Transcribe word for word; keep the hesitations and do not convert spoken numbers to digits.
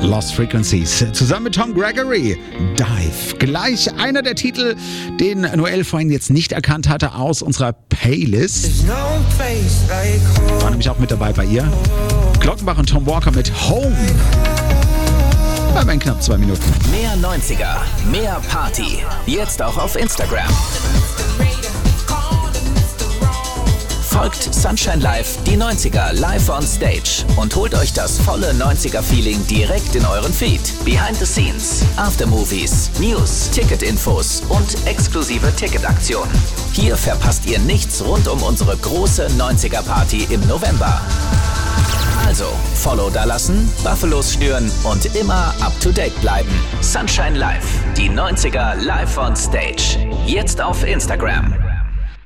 Lost Frequencies. Zusammen mit Tom Gregory. Dive. Gleich einer der Titel, den Noel vorhin jetzt nicht erkannt hatte aus unserer Playlist. War nämlich auch mit dabei bei ihr. Glockenbach und Tom Walker mit Home. Bei meinen knapp zwei Minuten. Mehr neunziger, mehr Party. Jetzt auch auf Instagram. Folgt Sunshine Live, die neunziger live on stage und holt euch das volle neunziger-Feeling direkt in euren Feed. Behind the Scenes, Aftermovies, News, Ticketinfos und exklusive Ticketaktionen. Hier verpasst ihr nichts rund um unsere große neunziger-Party im November. Also, Follow da lassen, Buffalos stören und immer up to date bleiben. Sunshine Live, die neunziger live on stage. Jetzt auf Instagram.